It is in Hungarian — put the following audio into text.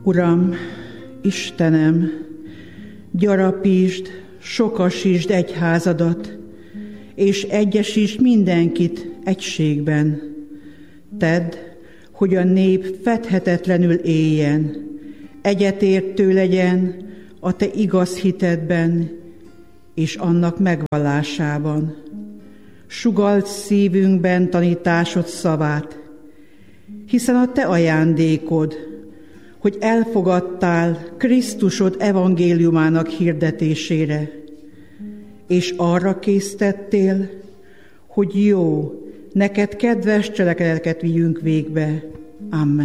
Uram, Istenem, gyarapítsd, sokasítsd egyházadat, és egyesítsd mindenkit egységben. Tedd, hogy a nép fedhetetlenül éljen, egyetértő legyen a te igaz hitedben és annak megvallásában. Sugald szívünkben tanításod szavát, hiszen a te ajándékod, hogy elfogadtál Krisztusod evangéliumának hirdetésére, és arra késztettél, hogy jó, neked kedves cselekedeteket vigyünk végbe. Amen.